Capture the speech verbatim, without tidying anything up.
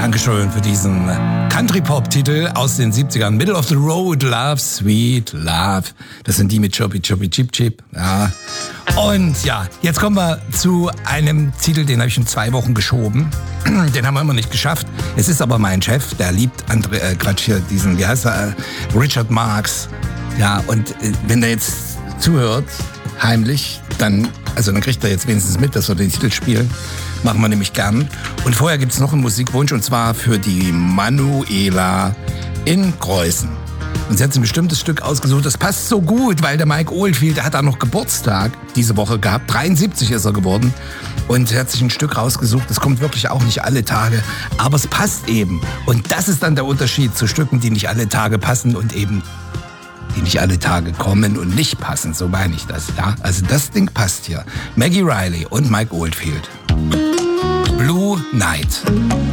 Dankeschön für diesen Country-Pop-Titel aus den siebzigern. Middle of the Road, Love, Sweet Love. Das sind die mit Choppy Choppy Chip Chip. Ja. Und ja, jetzt kommen wir zu einem Titel, den habe ich in zwei Wochen geschoben. Den haben wir immer nicht geschafft. Es ist aber mein Chef, der liebt Andre, äh, Quatsch hier, diesen, wie heißt er, Richard Marx. Ja, und äh, wenn der jetzt zuhört, heimlich, dann, also dann kriegt er jetzt wenigstens mit, dass wir den Titel spielen. Machen wir nämlich gern. Und vorher gibt's noch einen Musikwunsch, und zwar für die Manuela in Preußen. Und sie hat ein bestimmtes Stück ausgesucht. Das passt so gut, weil der Mike Oldfield, der hat da noch Geburtstag diese Woche gehabt. dreiundsiebzig ist er geworden. Und er hat sich ein Stück rausgesucht. Das kommt wirklich auch nicht alle Tage. Aber es passt eben. Und das ist dann der Unterschied zu Stücken, die nicht alle Tage passen und eben die nicht alle Tage kommen und nicht passen. So meine ich das, ja. Also das Ding passt hier. Maggie Riley und Mike Oldfield. Blue Night.